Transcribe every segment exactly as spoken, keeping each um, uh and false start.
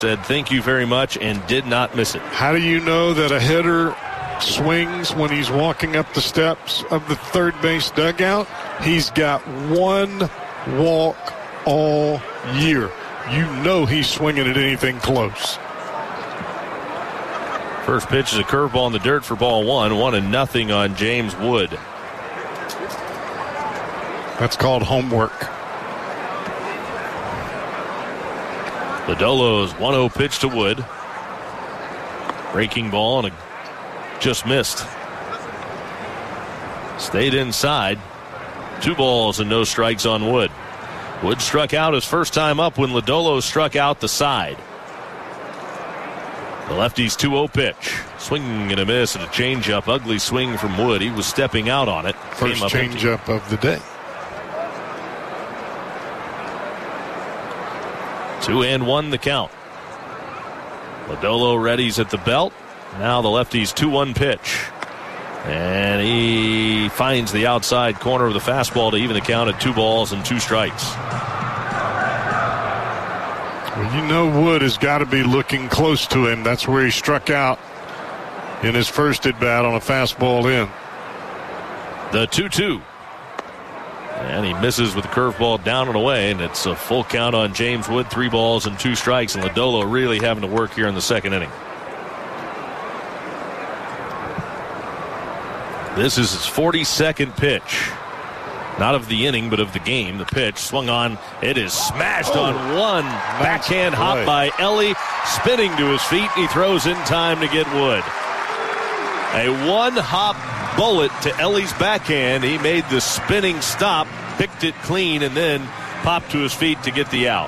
said thank you very much and did not miss it. How do you know that a hitter swings when he's walking up the steps of the third base dugout? He's got one walk all year. You know he's swinging at anything close. First pitch is a curveball in the dirt for ball one. One and nothing on James Wood. That's called homework. Lodolo's one oh pitch to Wood. Breaking ball and a just missed. Stayed inside. Two balls and no strikes on Wood. Wood struck out his first time up when Lodolo struck out the side. The lefty's two oh pitch. Swing and a miss and a changeup. Ugly swing from Wood. He was stepping out on it. First changeup of the day. Two and one the count. Lodolo readies at the belt. Now the lefty's two one pitch. And he finds the outside corner of the fastball to even the count at two balls and two strikes. Well, you know Wood has got to be looking close to him. That's where he struck out in his first at-bat on a fastball in. The two two. And he misses with the curveball down and away, and it's a full count on James Wood. Three balls and two strikes, and Lodolo really having to work here in the second inning. This is his forty-second pitch. Not of the inning, but of the game. The pitch swung on. It is smashed oh, on one. Backhand hop play by Elly. Spinning to his feet. He throws in time to get Wood. A one-hop bullet to Elly's backhand. He made the spinning stop, picked it clean, and then popped to his feet to get the out.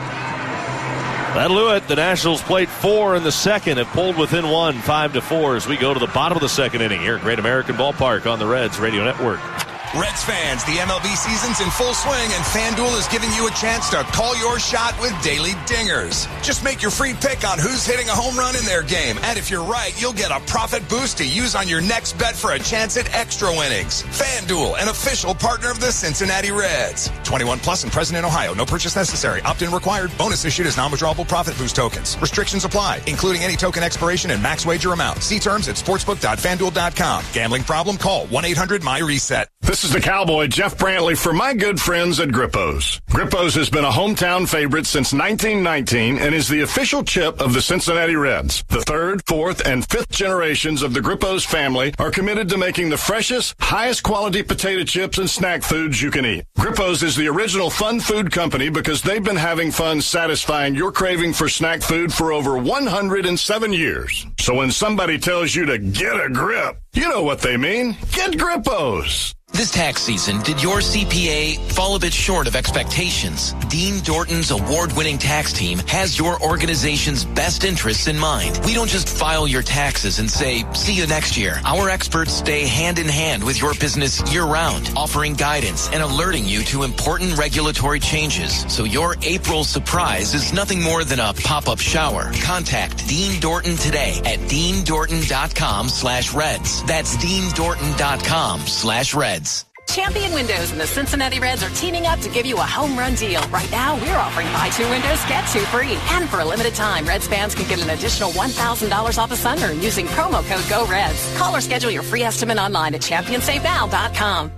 That'll do it. The Nationals played four in the second. It pulled within one, five to four, as we go to the bottom of the second inning here at Great American Ballpark on the Reds Radio Network. Reds fans, the M L B season's in full swing, and FanDuel is giving you a chance to call your shot with daily dingers. Just make your free pick on who's hitting a home run in their game, and if you're right, you'll get a profit boost to use on your next bet for a chance at extra winnings. FanDuel, an official partner of the Cincinnati Reds. twenty-one plus and present in Ohio. No purchase necessary. Opt-in required. Bonus issued as non-withdrawable profit boost tokens. Restrictions apply, including any token expiration and max wager amount. See terms at sportsbook dot fan duel dot com. Gambling problem? Call one eight hundred my reset. This is the Cowboy, Jeff Brantley, for my good friends at Grippo's. Grippo's has been a hometown favorite since nineteen nineteen and is the official chip of the Cincinnati Reds. The third, fourth, and fifth generations of the Grippo's family are committed to making the freshest, highest quality potato chips and snack foods you can eat. Grippo's is the original fun food company because they've been having fun satisfying your craving for snack food for over one hundred seven years. So when somebody tells you to get a grip, you know what they mean. Get Grippo's. This tax season, did your C P A fall a bit short of expectations? Dean Dorton's award-winning tax team has your organization's best interests in mind. We don't just file your taxes and say, see you next year. Our experts stay hand-in-hand with your business year-round, offering guidance and alerting you to important regulatory changes. So your April surprise is nothing more than a pop-up shower. Contact Dean Dorton today at dean dorton dot com slash reds. That's dean dorton dot com slash reds. Champion Windows and the Cincinnati Reds are teaming up to give you a home run deal. Right now, we're offering buy two windows, get two free. And for a limited time, Reds fans can get an additional one thousand dollars off a sunroom using promo code GOREDS. Call or schedule your free estimate online at champion save now dot com.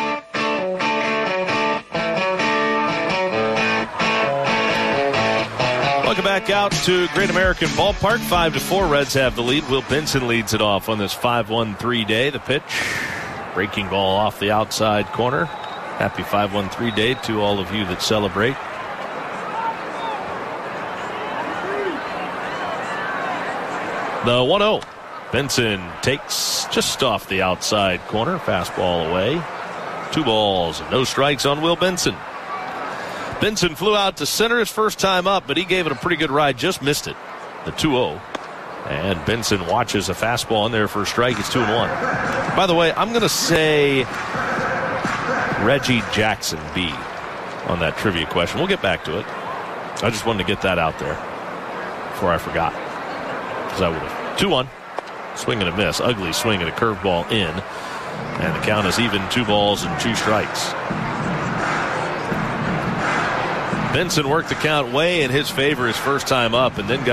Welcome back out to Great American Ballpark. Five to four, Reds have the lead. Will Benson leads it off on this five one three day. The pitch. Breaking ball off the outside corner. Happy five one three day to all of you that celebrate. The one oh. Benson takes just off the outside corner. Fastball away. Two balls and no strikes on Will Benson. Benson flew out to center his first time up, but he gave it a pretty good ride. Just missed it. The two oh. And Benson watches a fastball in there for a strike. It's two and one. By the way, I'm going to say Reggie Jackson B on that trivia question. We'll get back to it. I just wanted to get that out there before I forgot. Because I would have. two one. Swing and a miss. Ugly swing and a curveball in. And the count is even. Two balls and two strikes. Benson worked the count way in his favor his first time up and then got